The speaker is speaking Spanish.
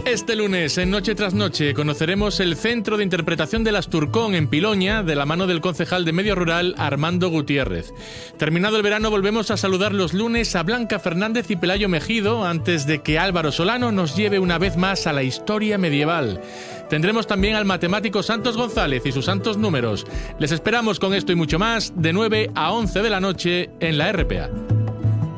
Este lunes, en Noche tras Noche, conoceremos el Centro de Interpretación de Asturcón en Piloña, de la mano del concejal de Medio Rural, Armando Gutiérrez. Terminado el verano, volvemos a saludar los lunes a Blanca Fernández y Pelayo Mejido, antes de que Álvaro Solano nos lleve una vez más a la historia medieval. Tendremos también al matemático Santos González y sus santos números. Les esperamos con esto y mucho más, de 9 a 11 de la noche en la RPA.